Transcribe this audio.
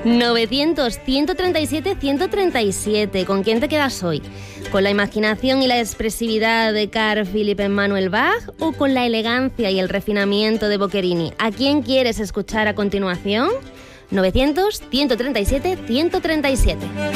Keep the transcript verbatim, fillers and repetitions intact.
novecientos, ciento treinta y siete, ciento treinta y siete. ¿Con quién te quedas hoy? ¿Con la imaginación y la expresividad de Carl Philipp Emanuel Bach o con la elegancia y el refinamiento de Boccherini? ¿A quién quieres escuchar a continuación? novecientos, ciento treinta y siete, ciento treinta y siete.